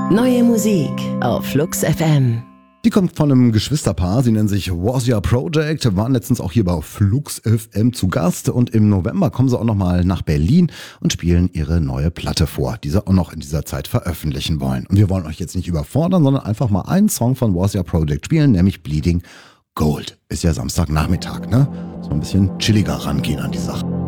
Neue Musik auf Flux FM. Die kommt von einem Geschwisterpaar, sie nennen sich Warsia Project, waren letztens auch hier bei Flux FM zu Gast und im November kommen sie auch nochmal nach Berlin und spielen ihre neue Platte vor, die sie auch noch in dieser Zeit veröffentlichen wollen. Und wir wollen euch jetzt nicht überfordern, sondern einfach mal einen Song von Warsia Project spielen, nämlich Bleeding Gold. Ist ja Samstagnachmittag, ne? So ein bisschen chilliger rangehen an die Sache.